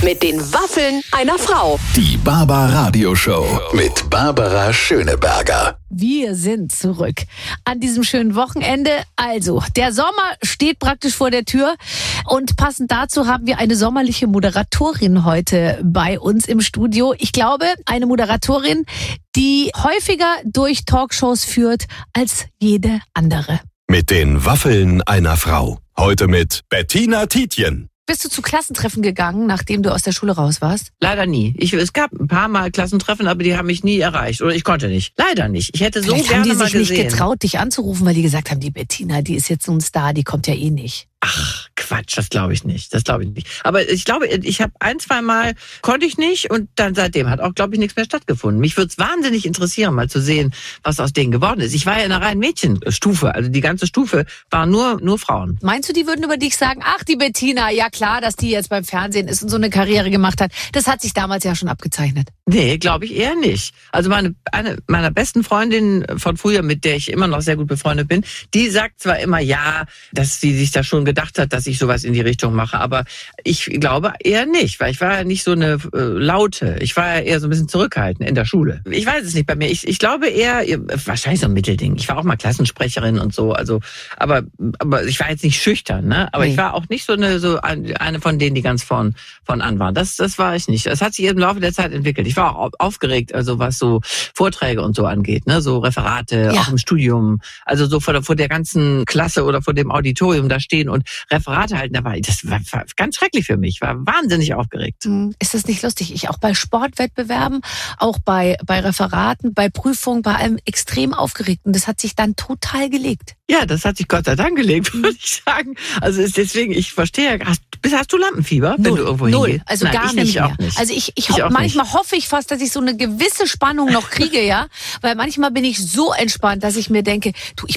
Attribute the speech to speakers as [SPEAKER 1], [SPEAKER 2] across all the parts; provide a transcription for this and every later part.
[SPEAKER 1] Mit den Waffeln einer Frau.
[SPEAKER 2] Die Barbara-Radio-Show mit Barbara Schöneberger.
[SPEAKER 3] Wir sind zurück an diesem schönen Wochenende. Also, der Sommer steht praktisch vor der Tür und passend dazu haben wir eine sommerliche Moderatorin heute bei uns im Studio. Ich glaube, eine Moderatorin, die häufiger durch Talkshows führt als jede andere.
[SPEAKER 2] Mit den Waffeln einer Frau. Heute mit Bettina Tietjen.
[SPEAKER 3] Bist du zu Klassentreffen gegangen, nachdem du aus der Schule raus warst?
[SPEAKER 4] Leider nie. Es gab ein paar Mal Klassentreffen, aber die haben mich nie erreicht. Oder ich konnte nicht. Leider nicht. Ich hätte so
[SPEAKER 3] Vielleicht
[SPEAKER 4] gerne
[SPEAKER 3] haben die
[SPEAKER 4] mal
[SPEAKER 3] sich
[SPEAKER 4] gesehen.
[SPEAKER 3] nicht getraut, dich anzurufen, weil die gesagt haben, die Bettina, die ist jetzt so ein Star, die kommt ja eh nicht.
[SPEAKER 4] Ach, Quatsch, das glaube ich nicht. Aber ich glaube, ich habe 1-2 Mal konnte ich nicht und dann seitdem hat auch, glaube ich, nichts mehr stattgefunden. Mich würde es wahnsinnig interessieren, mal zu sehen, was aus denen geworden ist. Ich war ja in einer reinen Mädchenstufe, also die ganze Stufe waren nur Frauen.
[SPEAKER 3] Meinst du, die würden über dich sagen, ach, die Bettina, ja klar, dass die jetzt beim Fernsehen ist und so eine Karriere gemacht hat. Das hat sich damals ja schon abgezeichnet.
[SPEAKER 4] Nee, glaube ich eher nicht. Also eine meiner besten Freundinnen von früher, mit der ich immer noch sehr gut befreundet bin, die sagt zwar immer ja, dass sie sich da schon gedacht hat, dass ich sowas in die Richtung mache, aber ich glaube eher nicht, weil ich war ja nicht so eine Laute. Ich war ja eher so ein bisschen zurückhaltend in der Schule. Ich weiß es nicht bei mir. Ich glaube eher, wahrscheinlich so ein Mittelding. Ich war auch mal Klassensprecherin und so, also aber ich war jetzt nicht schüchtern, ne? Aber ich war auch nicht so eine von denen, die ganz von an waren. Das war ich nicht. Das hat sich im Laufe der Zeit entwickelt. Ich war auch aufgeregt, also was so Vorträge und so angeht, ne? So Referate, auch im Studium, also so vor der ganzen Klasse oder vor dem Auditorium da stehen und Referate halten. Das war ganz schrecklich für mich. Ich war wahnsinnig aufgeregt.
[SPEAKER 3] Ist das nicht lustig? Ich auch bei Sportwettbewerben, auch bei Referaten, bei Prüfungen, bei allem extrem aufgeregt. Und das hat sich dann total gelegt.
[SPEAKER 4] Ja, das hat sich Gott sei Dank gelegt, würde ich sagen. Also deswegen, ich verstehe, hast du Lampenfieber, wenn du irgendwo hingehst?
[SPEAKER 3] Also nein, gar nicht mehr. Auch nicht. Also ich manchmal hoffe ich fast, dass ich so eine gewisse Spannung noch kriege, ja. Weil manchmal bin ich so entspannt, dass ich mir denke,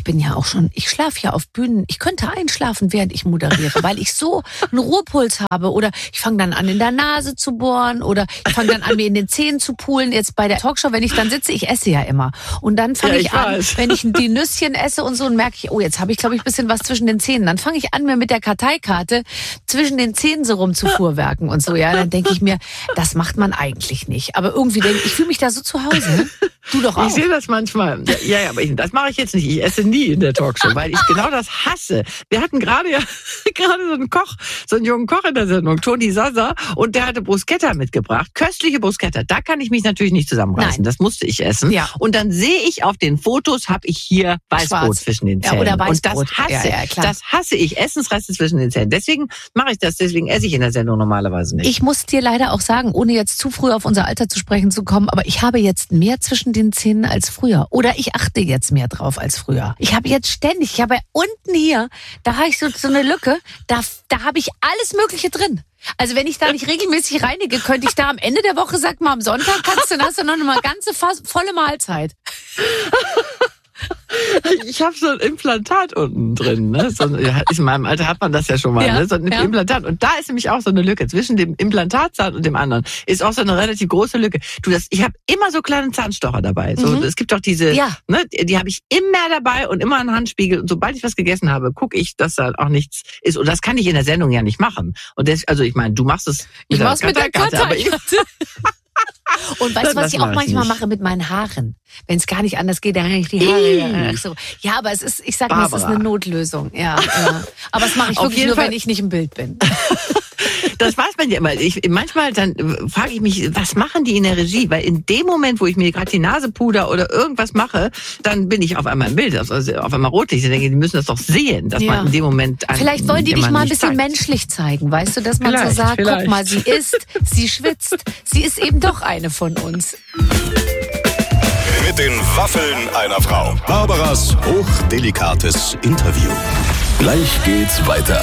[SPEAKER 3] ich schlafe ja auf Bühnen, ich könnte einschlafen, während ich moderiere, weil ich so einen Ruhepuls habe. Oder ich fange dann an, in der Nase zu bohren oder ich fange dann an, mir in den Zähnen zu pulen. Jetzt bei der Talkshow, wenn ich dann sitze, ich esse ja immer. Und dann fange ich an, wenn ich die Nüsschen esse und so, und merke ich, oh, jetzt habe ich, glaube ich, ein bisschen was zwischen den Zähnen. Dann fange ich an, mir mit der Karteikarte zwischen den Zähnen so rum zu fuhrwerken und so. Ja, dann denke ich mir, das macht man eigentlich nicht. Aber irgendwie denke ich fühle mich da so zu Hause. Du doch auch.
[SPEAKER 4] Ich sehe das manchmal. Ja, aber das mache ich jetzt nicht. Ich esse nie in der Talkshow, weil ich genau das hasse. Wir hatten gerade so einen jungen Koch in der Sendung, Toni Sasa, und der hatte Bruschetta mitgebracht. Köstliche Bruschetta. Da kann ich mich natürlich nicht zusammenreißen. Nein. Das musste ich essen. Ja. Und dann sehe ich auf den Fotos, habe ich hier Weißbrot zwischen den Zähnen.
[SPEAKER 3] Ja, oder Weißbrot.
[SPEAKER 4] Und das hasse ich. Essensreste zwischen den Zähnen. Deswegen mache ich das. Deswegen esse ich in der Sendung normalerweise nicht.
[SPEAKER 3] Ich muss dir leider auch sagen, ohne jetzt zu früh auf unser Alter zu sprechen zu kommen, aber ich habe jetzt mehr zwischen den Zähnen als früher. Oder ich achte jetzt mehr drauf als früher. Ich habe jetzt ständig, unten hier, da habe ich so eine Lücke, da habe ich alles Mögliche drin. Also wenn ich da nicht regelmäßig reinige, könnte ich da am Ende der Woche, sag mal, am Sonntag dann hast du noch eine ganze volle Mahlzeit.
[SPEAKER 4] Ich habe so ein Implantat unten drin. Ne? In meinem Alter hat man das ja schon mal. Ne? So ein Implantat. Und da ist nämlich auch so eine Lücke. Zwischen dem Implantatzahn und dem anderen ist auch so eine relativ große Lücke. Ich habe immer so kleine Zahnstocher dabei. So, es gibt doch diese, ne, die habe ich immer dabei und immer einen Handspiegel. Und sobald ich was gegessen habe, gucke ich, dass da auch nichts ist. Und das kann ich in der Sendung ja nicht machen. Und also ich meine, du machst es mit der Karteikarte. Aber
[SPEAKER 3] und weißt du, was ich auch manchmal mache mit meinen Haaren? Wenn es gar nicht anders geht, dann hänge ich die Haare. So. Ja, aber ich sag mal, es ist eine Notlösung. Ja. Aber das mache ich wirklich nur, wenn ich nicht im Bild bin.
[SPEAKER 4] Das weiß man ja immer. Manchmal dann frage ich mich, was machen die in der Regie? Weil in dem Moment, wo ich mir gerade die Nase puder oder irgendwas mache, dann bin ich auf einmal im Bild, also auf einmal rotlich. Ich denke, die müssen das doch sehen, dass man in dem Moment
[SPEAKER 3] vielleicht wollen die dich mal ein bisschen menschlich zeigen, weißt du, dass man so sagt, guck mal, sie isst, sie schwitzt, sie ist eben doch eine von uns.
[SPEAKER 2] Mit den Waffeln einer Frau. Barbaras hochdelikates Interview. Gleich geht's weiter.